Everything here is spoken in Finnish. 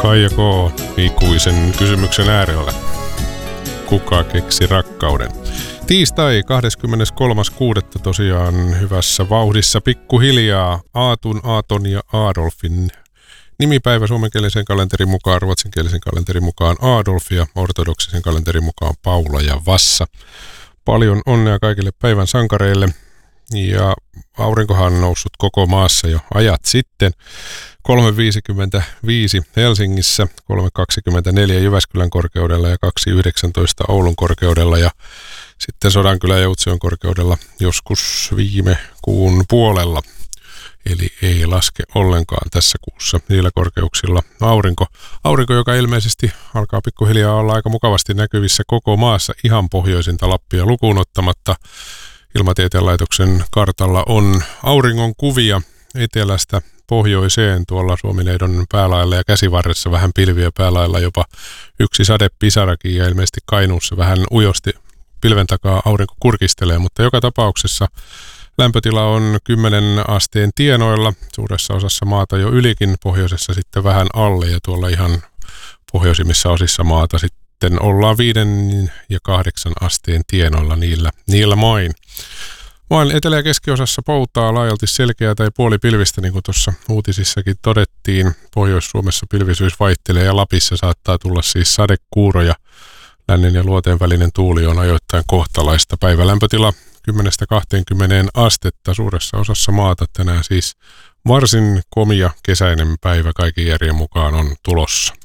Faija K. ikuisen kysymyksen äärellä. Kuka keksi rakkauden? Tiistai 23.6. tosiaan hyvässä vauhdissa pikkuhiljaa Aaton ja Adolfin nimipäivä suomenkielisen kalenterin mukaan, ruotsinkielisen kalenterin mukaan Adolf ja ortodoksisen kalenterin mukaan Paula ja Vassa. Paljon onnea kaikille päivän sankareille. Ja aurinkohan on noussut koko maassa jo ajat sitten. 3.55 Helsingissä, 3.24 Jyväskylän korkeudella ja 2.19 Oulun korkeudella ja sitten Sodankylän ja Utsjoen korkeudella joskus viime kuun puolella. Eli ei laske ollenkaan tässä kuussa niillä korkeuksilla aurinko, joka ilmeisesti alkaa pikkuhiljaa olla aika mukavasti näkyvissä koko maassa ihan pohjoisinta Lappia lukuun ottamatta. Ilmatieteen laitoksen kartalla on auringon kuvia etelästä pohjoiseen tuolla Suomineidon päälailla ja Käsivarressa vähän pilviä päälailla, jopa yksi sadepisarakin ja ilmeisesti Kainuussa vähän ujosti pilven takaa aurinko kurkistelee, mutta joka tapauksessa lämpötila on 10 asteen tienoilla, suuressa osassa maata jo ylikin, pohjoisessa sitten vähän alle ja tuolla ihan pohjoisimmissa osissa maata sitten ollaan 5 ja 8 asteen tienoilla niillä main. Maan etelä- ja keskiosassa poutaa laajalti selkeää tai puolipilvistä, niin kuin tuossa uutisissakin todettiin. Pohjois-Suomessa pilvisyys vaihtelee ja Lapissa saattaa tulla siis sadekuuroja. Lännen ja luoteen välinen tuuli on ajoittain kohtalaista. Päivälämpötila 10-20 astetta suuressa osassa maata tänään siis varsin komia kesäinen päivä kaikin järjen mukaan on tulossa.